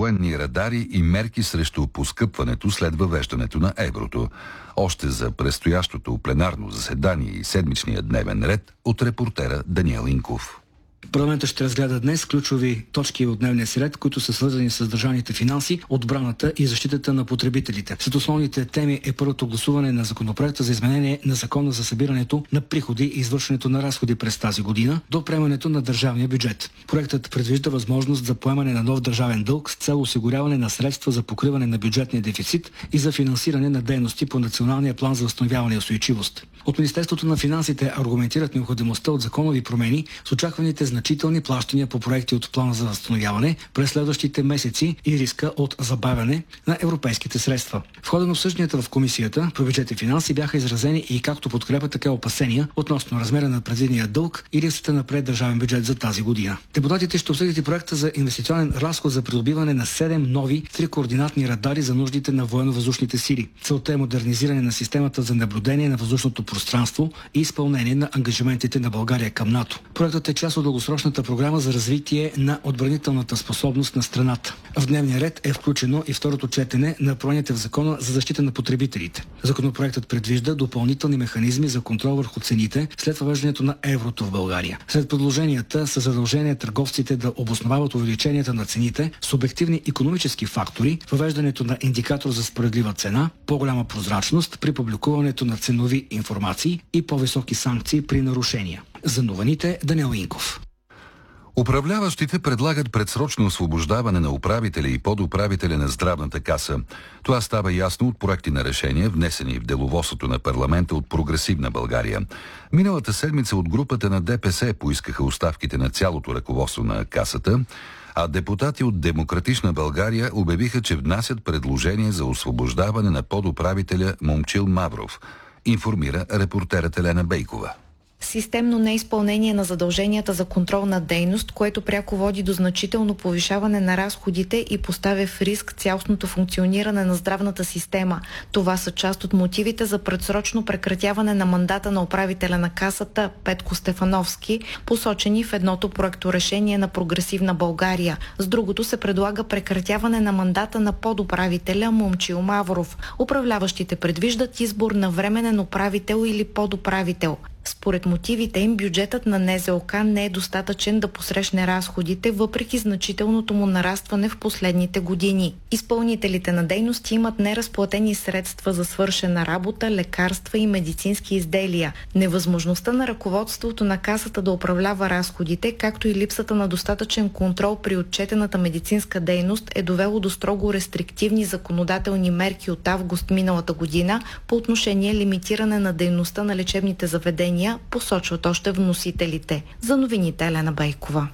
военни радари и мерки срещу поскъпването след въвеждането на еврото. Още за предстоящото пленарно заседание и седмичния дневен ред от репортера Даниел Инков. Парламентът ще разгледа днес ключови точки от дневния си ред, които са свързани с държавните финанси, отбраната и защитата на потребителите. Сред основните теми е първото гласуване на законопроекта за изменение на закона за събирането на приходи и извършването на разходи през тази година до приемането на държавния бюджет. Проектът предвижда възможност за поемане на нов държавен дълг с цел осигуряване на средства за покриване на бюджетния дефицит и за финансиране на дейности по Националния план за възстановяване и устойчивост. От Министерството на финансите аргументират необходимостта от законови промени с очакваните значителни плащания по проекти от плана за възстановяване през следващите месеци и риска от забавяне на европейските средства. В хода на обсъжданията в Комисията по бюджет и финанси бяха изразени и както подкрепа, така и опасения относно размера на предвидения дълг и липсата на преддържавен бюджет за тази година. Депутатите ще обсъдят и проекта за инвестиционен разход за придобиване на 7 нови 3-координатни радари за нуждите на военно-въздушните сили. Целта е модернизиране на системата за наблюдение на въздушното пространство и изпълнение на ангажиментите на България към НАТО. Проектът е част от дългосрочната програма за развитие на отбранителната способност на страната. В дневния ред е включено и второто четене на промените в закона за защита на потребителите. Законопроектът предвижда допълнителни механизми за контрол върху цените след въвеждането на еврото в България. Сред предложенията са задължение търговците да обосновават увеличенията на цените с обективни икономически фактори, въвеждането на индикатор за справедлива цена, по-голяма прозрачност при публикуването на ценови информации и по-високи санкции при нарушения. За новините Даниел Инков. Управляващите предлагат предсрочно освобождаване на управителя и подуправителя на здравната каса. Това става ясно от проекти на решения, внесени в деловодството на парламента от Прогресивна България. Миналата седмица от групата на ДПС поискаха оставките на цялото ръководство на касата, а депутати от Демократична България обявиха, че внасят предложение за освобождаване на подуправителя Момчил Мавров, информира репортерът Елена Бейкова. Системно неизпълнение на задълженията за контролна дейност, което пряко води до значително повишаване на разходите и поставя в риск цялостното функциониране на здравната система. Това са част от мотивите за предсрочно прекратяване на мандата на управителя на касата Петко Стефановски, посочени в едното проекторешение на Прогресивна България. С другото се предлага прекратяване на мандата на подуправителя Момчил Мавров. Управляващите предвиждат избор на временен управител или подуправител. Според мотивите им, бюджетът на НЗОК не е достатъчен да посрещне разходите, въпреки значителното му нарастване в последните години. Изпълнителите на дейности имат неразплатени средства за свършена работа, лекарства и медицински изделия. Невъзможността на ръководството на касата да управлява разходите, както и липсата на достатъчен контрол при отчетената медицинска дейност е довело до строго рестриктивни законодателни мерки от август миналата година по отношение лимитиране на дейността на лечебните заведения, посочват още вносителите. За новините Елена Бейкова.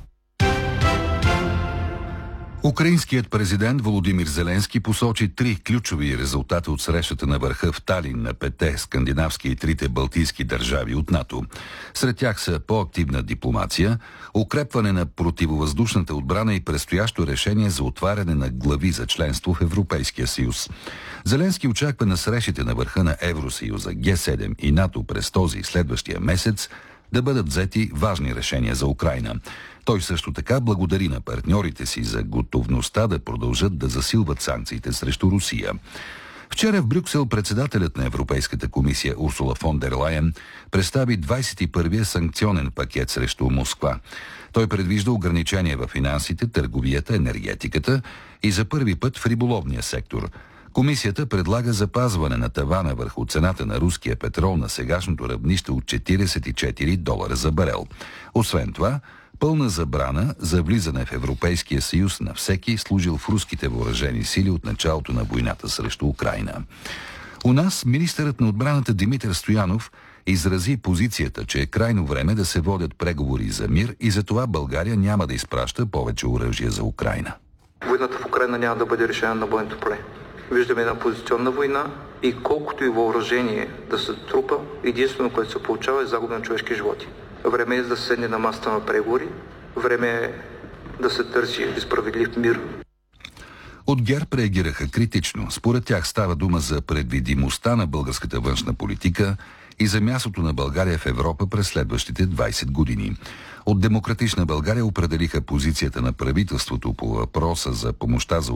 Украинският президент Володимир Зеленски посочи 3 ключови резултати от срещата на върха в Талин на 5 скандинавски и 3 балтийски държави от НАТО. Сред тях са по-активна дипломация, укрепване на противовъздушната отбрана и предстоящо решение за отваряне на глави за членство в Европейския съюз. Зеленски очаква на срещите на върха на Евросъюза, Г7 и НАТО през този и следващия месец да бъдат взети важни решения за Украйна. Той също така благодари на партньорите си за готовността да продължат да засилват санкциите срещу Русия. Вчера в Брюксел председателят на Европейската комисия Урсула фон дер Лайен представи 21-я санкционен пакет срещу Москва. Той предвижда ограничения в финансите, търговията, енергетиката и за първи път в риболовния сектор. Комисията предлага запазване на тавана върху цената на руския петрол на сегашното равнище от $44 за барел. Освен това, пълна забрана за влизане в Европейския съюз на всеки служил в руските въоръжени сили от началото на войната срещу Украйна. У нас министърът на отбраната Димитър Стоянов изрази позицията, че е крайно време да се водят преговори за мир и за това България няма да изпраща повече оръжие за Украйна. Войната в Украйна няма да бъде решена на бойното поле. Виждаме една позиционна война и колкото и въоръжение да се трупа, единствено, което се получава е загуба на човешки животи. Време е да се седне на масата на преговори, време е да се търси справедлив мир. От ГЕРБ реагираха критично. Според тях става дума за предвидимостта на българската външна политика и за мястото на България в Европа през следващите 20 години. От Демократична България определиха позицията на правителството по въпроса за помощта за